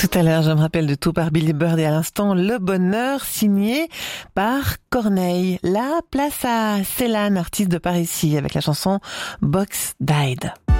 Tout à l'heure, je me rappelle de tout par Billy Bird et à l'instant, Le Bonheur signé par Corneille. La place à Célan, artiste de par ici, avec la chanson Box Died.